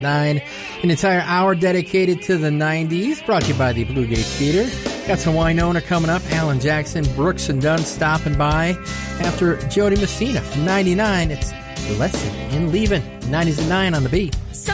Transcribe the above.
9, an entire hour dedicated to the 90s, brought to you by the Blue Gate Theater. Got some Winona coming up, Alan Jackson, Brooks and Dunn stopping by. After Jody Messina from 99, it's Lesson in Leaving, 90s at 9 on the beat.